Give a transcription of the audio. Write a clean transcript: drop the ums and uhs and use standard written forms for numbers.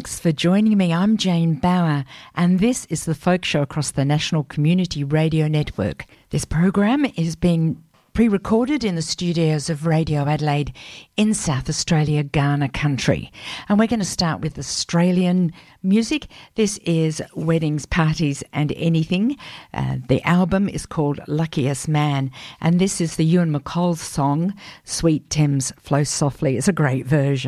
Thanks for joining me. I'm Jane Bauer, and this is the Folk Show across the National Community Radio Network. This program is being pre-recorded in the studios of Radio Adelaide in South Australia, Ghana country. And we're going to start with Australian music. This is Weddings, Parties and Anything. The album is called Luckiest Man, and this is the Ewan MacColl song, Sweet Thames Flow Softly. It's a great version.